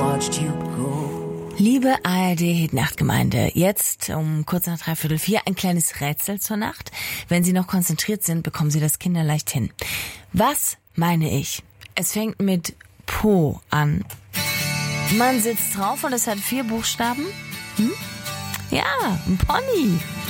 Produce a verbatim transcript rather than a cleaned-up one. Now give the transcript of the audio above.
watched you go. Liebe A R D-Hit-Nachtgemeinde, jetzt um kurz nach dreiviertel vier ein kleines Rätsel zur Nacht. Wenn Sie noch konzentriert sind, bekommen Sie das kinderleicht hin. Was meine ich? Es fängt mit Po an. Man sitzt drauf und es hat vier Buchstaben. Hm? Ja, ein Pony.